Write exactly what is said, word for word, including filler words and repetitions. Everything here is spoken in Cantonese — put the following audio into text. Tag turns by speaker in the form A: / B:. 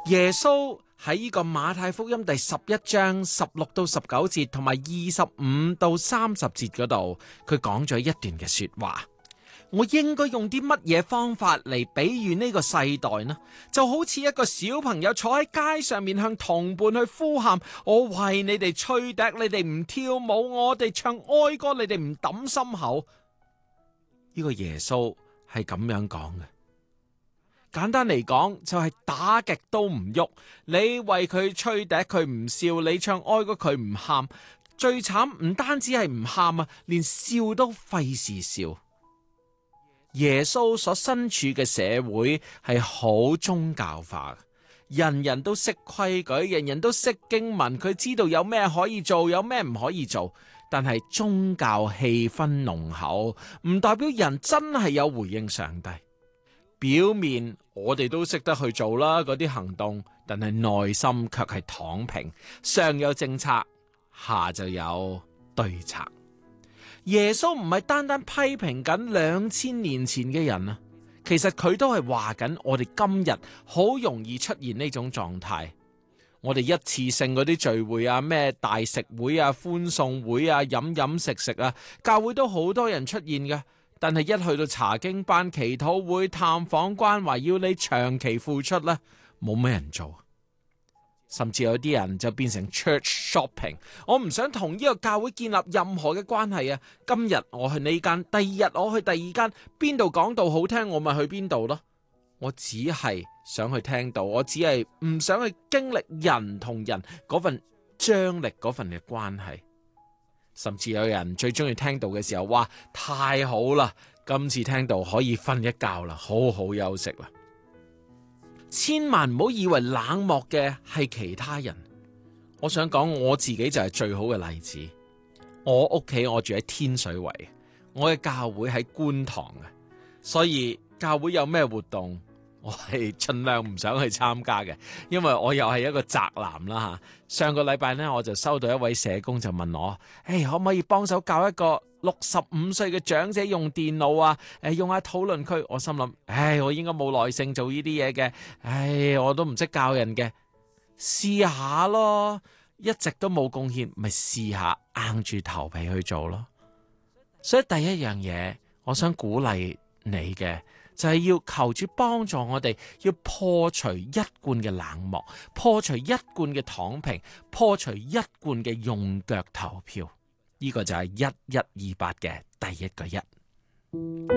A: 耶穌喺呢個馬太福音第十一章十六到十九節同埋二十五到三十節嗰度，佢講咗一段嘅說話。我應該用啲乜嘢方法嚟比喻呢個世代呢？就好似一個小朋友坐喺街上面向同伴去呼喊：我為你哋吹笛，你哋唔跳舞；我哋唱哀歌，你哋唔揼心口。呢個耶穌係咁樣講嘅。簡單嚟講，就係打極都唔喐。你為佢吹笛，佢唔笑；你唱哀歌，佢唔喊。最慘唔單止係唔喊啊，連笑都費事笑。耶穌所身處嘅社會係好宗教化，人人都識規矩，人人都識經文，佢知道有咩可以做，有咩唔可以做。但係宗教氣氛濃厚，唔代表人真係有回應上帝。表面我哋都識得去做啦，嗰啲行動，但係內心卻係躺平，上有政策，下就有對策。耶穌唔係單單批評緊兩千年前嘅人啊，其實佢都係話緊我哋今日好容易出現呢種狀態。我哋一次性嗰啲聚會啊，咩大食會啊、歡送會啊、飲飲食食啊，教會都好多人出現嘅。但係一去到查經班、祈禱會、探訪關懷，要你長期付出咧，冇咩人做。甚至有啲人就變成 church shopping。我唔想同呢個教會建立任何嘅關係啊！今日我去呢間，第二日我去第二間，邊度講道好聽，我咪去邊度咯。我只係想去聽道，我只係唔想去經歷人同人嗰份張力嗰份嘅關係。甚至有人最中意聽道嘅時候，哇，太好啦！今次聽道可以瞓一覺啦，好好休息啦。千萬唔好以為冷漠嘅係其他人。我想講我自己就係最好嘅例子。我屋企我住喺天水圍，我嘅教會喺觀塘嘅，所以教會有咩活動，我係盡量唔想去參加嘅，因為我又係一個宅男啦吓。上個禮拜呢，我就收到一位社工就問我：誒，可唔可以幫手教一個六十五歲嘅長者用電腦啊？誒，用下討論區。我心諗，唉，我應該冇耐性做呢啲嘢嘅，唉，我都唔識教人嘅，試下咯。一直都冇貢獻，咪試下硬住頭皮去做咯。所以第一樣嘢，我想鼓勵你嘅就係要求主幫助我哋，要破除一貫嘅冷漠，破除一貫嘅躺平，破除一貫嘅用腳投票。呢個就係一一二八嘅第一個一。